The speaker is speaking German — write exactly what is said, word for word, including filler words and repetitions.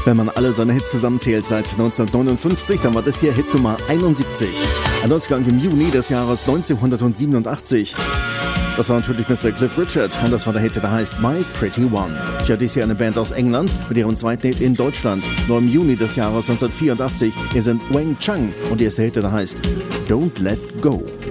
Wenn man alle seine Hits zusammenzählt seit neunzehnhundertneunundfünfzig, dann war das hier Hit Nummer einundsiebzig. Ein Ausgang im Juni des Jahres neunzehnhundertsiebenundachtzig. Das war natürlich Mister Cliff Richard und das war der Hit, der heißt My Pretty One. Tja, dies hier eine Band aus England mit ihrem zweiten Hit in Deutschland. Nur im Juni des Jahres neunzehnhundertvierundachtzig. Hier sind Wang Chung und ihr erster Hit, der heißt Don't Let Go.